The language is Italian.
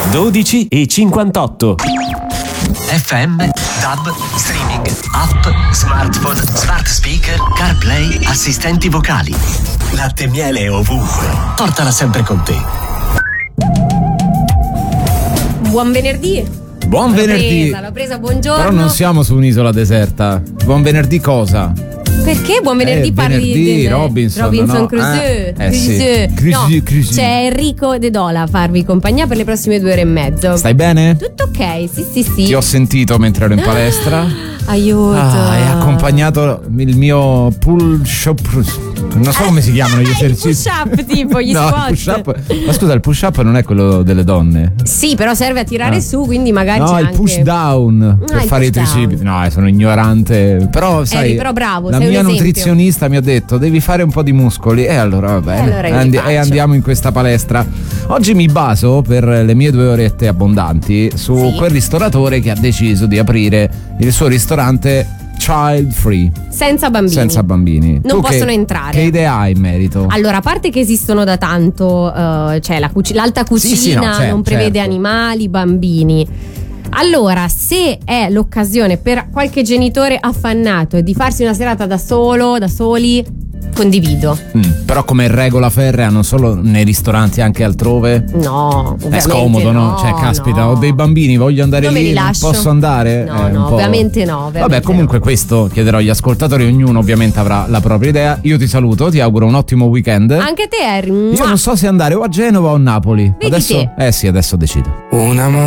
12:58. FM, DAB, streaming, app, smartphone, smart speaker, CarPlay, assistenti vocali. Latte e miele ovunque. Portala sempre con te. Buon venerdì. Buon venerdì. L'ho presa, buongiorno. Però non siamo su un'isola deserta. Buon venerdì cosa? Perché buon venerdì parli di Robinson no? Crusoe? Sì. No, c'è Enrico De Dola a farvi compagnia per le prossime 2 ore e mezzo. Stai bene? Tutto ok, sì. Ti ho sentito mentre ero in palestra. Aiuto. Hai accompagnato il mio non so come si chiamano gli esercizi. Il push up tipo, gli squat. Il push up. Ma scusa, il push up non è quello delle donne? Sì, però serve a tirare su, quindi magari c'è il anche push down per fare i tricipiti. No, sono ignorante. Però sai, però bravo, la sei mia un esempio. Nutrizionista mi ha detto devi fare un po' di muscoli e allora va bene. Allora e andiamo in questa palestra. Oggi mi baso per le mie 2 orette abbondanti su quel ristoratore che ha deciso di aprire il suo ristorante child free, senza bambini. Non possono entrare. Che idea hai in merito? Allora, a parte che esistono da tanto, c'è l'alta cucina, non prevede animali, bambini. Allora, se è l'occasione per qualche genitore affannato di farsi una serata da soli, condivido. Però come regola ferrea non solo nei ristoranti, anche altrove? No, è scomodo, no? Cioè, caspita, ho dei bambini, voglio andare dove lì, non posso andare? No, ovviamente no. Vabbè, comunque questo chiederò agli ascoltatori, ognuno ovviamente avrà la propria idea. Io ti saluto, ti auguro un ottimo weekend. Anche te, Harry. Io non so se andare o a Genova o a Napoli. Vedi adesso te. Sì, adesso decido. Un amore